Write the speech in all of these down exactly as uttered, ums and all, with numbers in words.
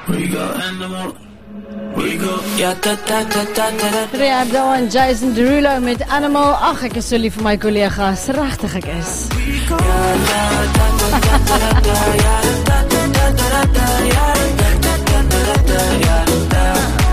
We go animal. We go. Ja, da, da, da, da, da, da. Ricardo en Jason Derulo met Animal. Ag, ek is so lief vir my kollegas. Regtig ek is. We go. Ja, da, da, da, da, da, da, ja, da, da, da, da, da, ja, da, da, da, da, da, ja, da.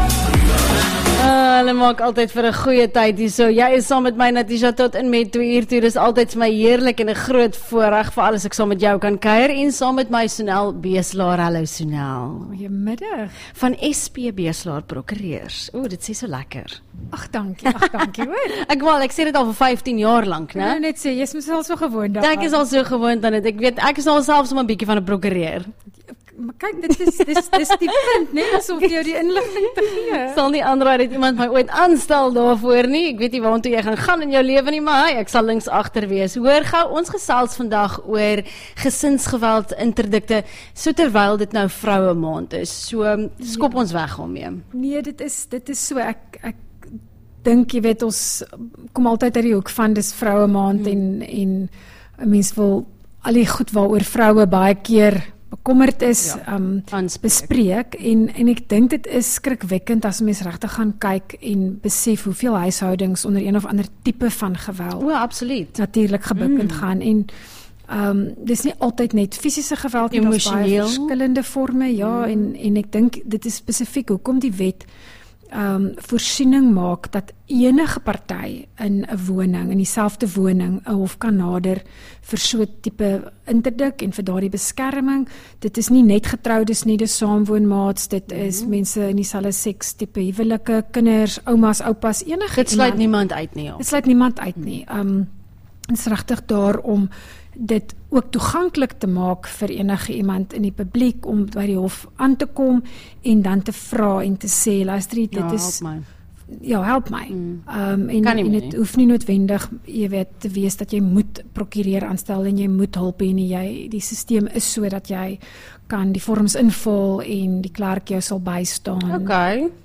Uh, hulle maak altyd vir 'n goeie tyd hierso. Jy is saam met my Natisha tot en met twee uur toe. Dis altyd vir my heerlik en 'n groot voorreg vir alles ek saam met jou kan kuier en saam met my Sonel Beeslaar. Hallo Sonel. Goeiemiddag. Van S P Beeslaar Prokureurs. O, dit sê so lekker. Ag dankie, ag dankie hoor. Ek wel, ek sê dit al vir vyftien jaar lank, né? Nou net sê, jy's mos al so gewoond daaraan. Ek is al so gewoond aan dit. Ek weet ek is al selfs om 'n bietjie van 'n prokureur. Maar kyk, dit is dis dis die punt, né, asof jy jou die inligting te gee. Sal nie ander dat iemand my ooit aanstel daarvoor nie. Ek weet nie waartoe jy gaan gaan in jou lewe nie, maar hey, ek sal links agter wees. Hoor gou, ons gesels vandag oor gesinsgeweld interdikte, so terwyl dit nou vroue maand is. So skop ja. ons weg daarmee. Nee, dit is dit is so ek ek dink jy weet ons kom altyd uit die hoek van dis vroue maand hmm. en en 'n mens wil al die goed waaroor vroue baie keer bekommerd is, ja, um, bespreek en, en ek dink dit is skrikwekkend as mens regtig gaan kyk en besef hoeveel huishoudings onder een of ander tipe van geweld o, absoluut. Natuurlik gebukkend mm. gaan en um, dis nie altyd net fisiese geweld nie, daar's baie verskillende forme, ja, mm. en, en ek dink dit is spesifiek hoekom die wet Um, voorsiening maak dat enige party in 'n woning, in dieselfde woning, 'n hof kan nader vir so tipe interdik en vir daardie beskerming. Dit is nie net getroudes nie, dis saamwoonmaats, dit is mm-hmm. mense in dieselfde seks tipe huwelike, kinders, oumas, oupas, enige. Dit sluit niemand uit nie. Ja. Dit sluit niemand uit nie. Um, dit is regtig daar om dit ook toeganklik te maak vir enige iemand in die publiek om by die hof aan te kom en dan te vra en te sê, luister, dit ja, is help my. Ja, help my. Mm. Um, en en dit hoef nie noodwendig, jy weet, te wees dat jy moet prokureur aanstel en jy moet hulp hê nie. Jy die stelsel is so dat jy kan die vorms invul en die klerk jou sal bystaan. Okay.